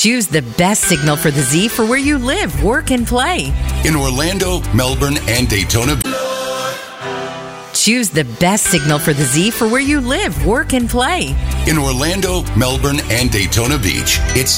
Choose the best signal for the Z for where you live, work, and play. In Orlando, Melbourne, and Daytona. Choose the best signal for the Z for where you live, work, and play. In Orlando, Melbourne, and Daytona Beach, it's